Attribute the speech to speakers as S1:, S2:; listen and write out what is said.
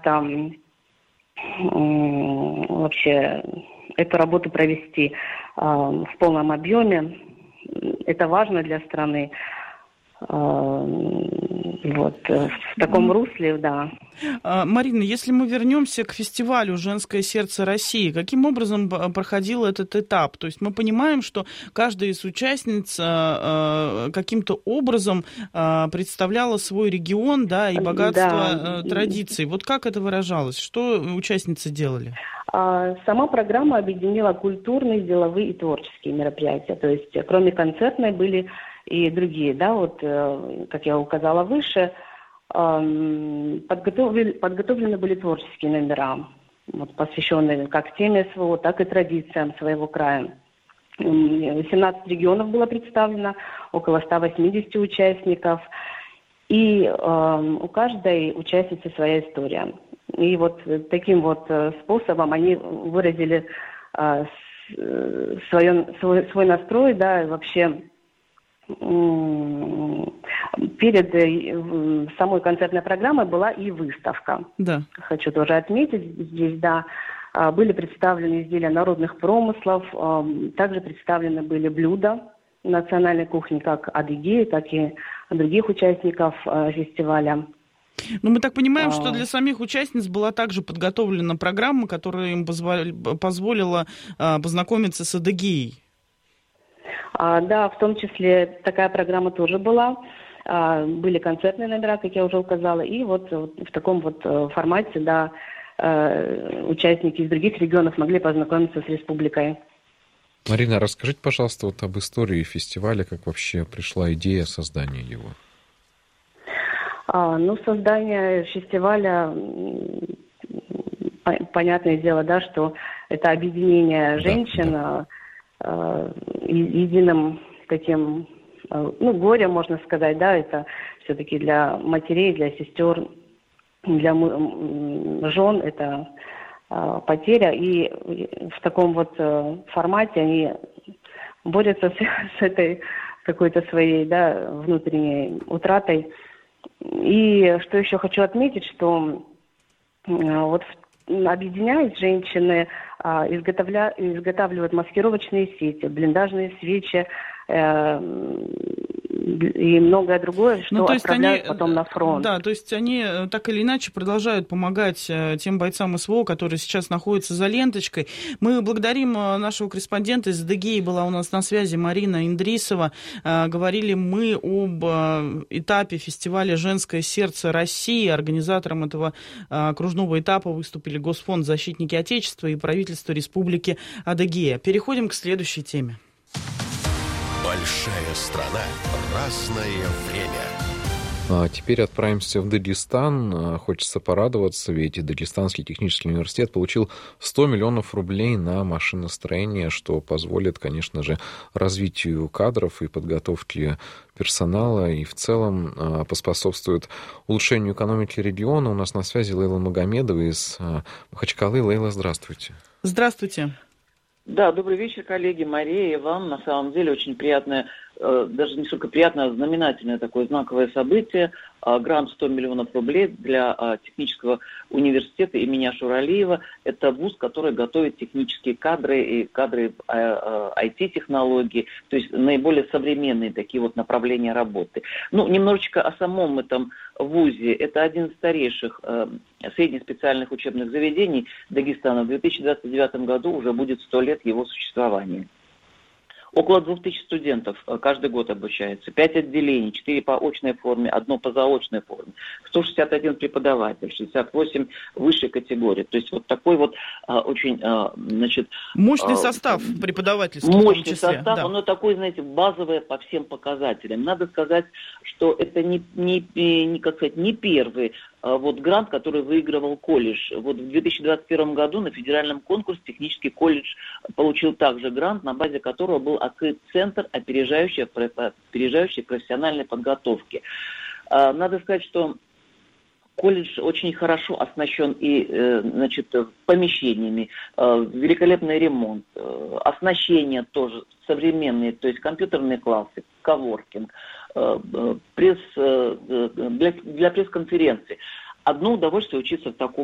S1: как-то вообще эту работу провести в полном объеме. Это важно для страны. Вот, в таком русле, да.
S2: Марина, если мы вернемся к фестивалю «Женское сердце России», каким образом проходил этот этап? То есть мы понимаем, что каждая из участниц каким-то образом представляла свой регион, да, и богатство традиций. Вот как это выражалось? Что участницы делали?
S1: Сама программа объединила культурные, деловые и творческие мероприятия. То есть кроме концертной были и другие, да, вот, как я указала выше, подготовлены были творческие номера, вот, посвященные как теме СВО, так и традициям своего края. 18 регионов было представлено, около 180 участников, и у каждой участницы своя история. И вот таким вот способом они выразили свой настрой, да, и вообще перед самой концертной программой была и выставка.
S2: Да.
S1: Хочу тоже отметить здесь, да, были представлены изделия народных промыслов, также представлены были блюда национальной кухни, как адыгеи, так и других участников фестиваля.
S2: Ну, мы так понимаем, что для самих участниц была также подготовлена программа, которая им позволила познакомиться с адыгеей.
S1: Да, в том числе такая программа тоже была. Были концертные номера, как я уже указала, и вот в таком вот формате, да, участники из других регионов могли познакомиться с республикой.
S3: Марина, расскажите, пожалуйста, вот об истории фестиваля, как вообще пришла идея создания его?
S1: Создание фестиваля, понятное дело, да, что это объединение женщин единым таким, горем, можно сказать, да, это все-таки для матерей, для сестер, для жен это потеря, и в таком вот формате они борются с этой какой-то своей, да, внутренней утратой. И что еще хочу отметить, что вот объединяясь, женщины изготавливают маскировочные сети, блиндажные свечи и многое другое, что отправляют потом на фронт.
S2: Да, то есть они так или иначе продолжают помогать тем бойцам СВО, которые сейчас находятся за ленточкой. Мы благодарим нашего корреспондента из Адыгеи, была у нас на связи Марина Индрисова. Говорили мы об этапе фестиваля «Женское сердце России». Организатором этого окружного этапа выступили Госфонд «Защитники Отечества» и правительство Республики Адыгея. Переходим к следующей теме.
S4: Большая страна, разное время.
S3: Теперь отправимся в Дагестан. Хочется порадоваться, ведь Дагестанский технический университет получил 100 миллионов рублей на машиностроение, что позволит, конечно же, развитию кадров и подготовке персонала, и в целом поспособствует улучшению экономики региона. У нас на связи Лейла Магомедова из Махачкалы. Лейла, здравствуйте.
S2: Здравствуйте.
S5: Да, добрый вечер, коллеги, Мария, и вам. На самом деле очень приятное, даже не столько приятное, а знаменательное такое знаковое событие. Грант 100 миллионов рублей для технического университета имени Ашуралиева. Это вуз, который готовит технические кадры и кадры IT-технологий, то есть наиболее современные такие вот направления работы. Немножечко о самом этом вузе. Это один из старейших среднеспециальных учебных заведений Дагестана. В 2029 году уже будет 100 лет его существования. Около 2000 студентов каждый год обучается, 5 отделений, 4 по очной форме, 1 по заочной форме, 161 преподаватель, 68 высшей категории. То есть вот такой вот очень,
S2: мощный состав преподавательский в том числе.
S5: Мощный состав, да. Оно такой, знаете, базовое по всем показателям. Надо сказать, что это не первый грант, который выигрывал колледж. Вот в 2021 году на федеральном конкурсе технический колледж получил также грант, на базе которого был открыт центр опережающей профессиональной подготовки. Надо сказать, что колледж очень хорошо оснащен и, помещениями, великолепный ремонт, оснащение тоже современные, то есть компьютерные классы, коворкинг, для пресс-конференций. Одно удовольствие учиться в таком